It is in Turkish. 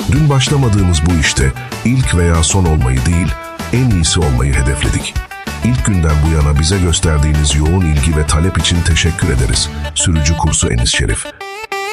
Dün başlamadığımız bu işte ilk veya son olmayı değil, en iyisi olmayı hedefledik. İlk günden bu yana bize gösterdiğiniz yoğun ilgi ve talep için teşekkür ederiz. Sürücü kursu Enis Şerif.